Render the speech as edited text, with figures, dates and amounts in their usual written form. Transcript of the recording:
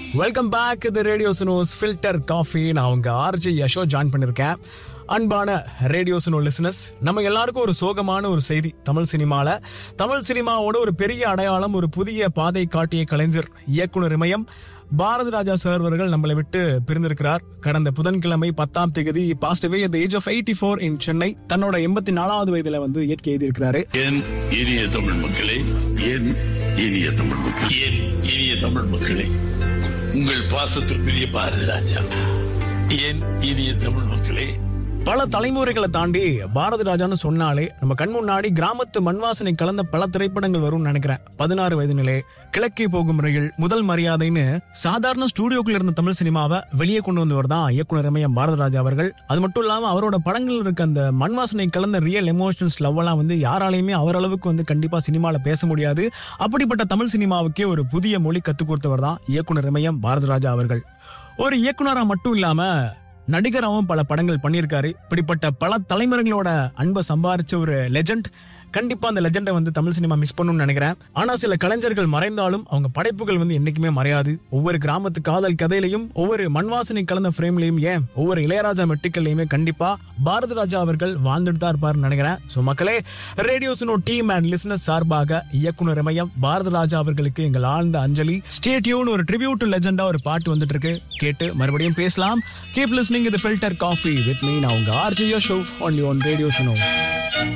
Welcome back தி radio சுனோஸ் filter coffee. நான் உங்க RJ Yasho join பண்ணிருக்கேன். அன்பான ரேடியோ சுனோ லிசனர்ஸ், நம்ம எல்லாருக்கும் ஒரு சோகமான ஒரு செய்தி. தமிழ் சினிமாவோட ஒரு பெரிய அடையாளம், ஒரு புதிய பாதை காட்டிய கலைஞர் இயக்குனர் இமயம் பாரதி ராஜா சார் அவர்கள் நம்மளை விட்டு பிரிந்திருக்கிறார். கடந்த புதன்கிழமை 10ஆம் தேதி past away at the age of 84 in Chennai. தன்னோட 84வது வயதுல இயற்கை எழுதி இருக்கிறாரு. என் இனிய தமிழ் மக்களே, என் இனிய தமிழ் மக்களே, என் இனிய தமிழ் மக்களே, உங்கள் பாசத்திற்குரிய பாரதி ராஜா. என் இனிய தமிழ் மக்களே, பல தலைமுறைகளை தாண்டி பாரதி ராஜான்னு சொன்னாலே நம்ம கண் முன்னாடி கிராமத்து மண்வாசனை கலந்த பல திரைப்படங்கள் வரும்னு நினைக்கிறேன். 16 வயது நிலை, கிழக்கே போகும் ரயில், முதல் மரியாதைன்னு சாதாரண ஸ்டுடியோக்குள்ள இருந்த தமிழ் சினிமாவை வெளியே கொண்டு வந்தவர் தான் இயக்குனர் இமயம் பாரதி ராஜா அவர்கள். அது மட்டும் இல்லாம அவரோட படங்கள் இருக்க அந்த மண்வாசனை கலந்த ரியல் எமோஷன்ஸ் லவ் எல்லாம் யாராலையுமே அவரளவுக்கு கண்டிப்பா சினிமால பேச முடியாது. அப்படிப்பட்ட தமிழ் சினிமாவுக்கே ஒரு புதிய மொழி கத்துக் கொடுத்தவர் தான் இயக்குனர் இமயம் பாரதி ராஜா அவர்கள். ஒரு இயக்குனரா மட்டும் இல்லாம நடிகராகவும் பல படங்கள் பண்ணியிருக்காரு. இப்படிப்பட்ட பல தலைமுறைகளோட அன்பை சம்பாரிச்ச ஒரு லெஜெண்ட். கண்டிப்பா அந்த லெஜெண்டை தமிழ் சினிமா மிஸ் பண்ணணும்னு நினைக்கிறேன். ஆனா சில கலைஞர்கள் மறைந்தாலும் அவங்க படைப்புகள் என்னைக்குமே மறையாது. ஒவ்வொரு கிராமத்து காதல் கதையிலையும், ஒவ்வொரு மண்வாசனை கலந்த ஃப்ரேம்லையும், ஏன் ஒவ்வொரு இளையராஜா மெட்டுக்கள்லையுமே கண்டிப்பா பாரதி ராஜா அவர்கள் வாழ்ந்துட்டு தான் இருப்பாருன்னு நினைக்கிறேன். சோ மக்களே, ரேடியோ சுனோ டீம் அண்ட் லிசனர்ஸ் சார்பாக இயக்குனர் இமயம் பாரதி ராஜா அவர்களுக்கு எங்கள் ஆழ்ந்த அஞ்சலி. Stay tune. ஒரு ட்ரிபியூட் டு லெஜெண்டா ஒரு பாட்டு வந்துட்டு இருக்கு, கேட்டு மறுபடியும் பேசலாம். Keep listening the filter coffee with me. நான் உங்க RJ Yasho only on radio சுனோ.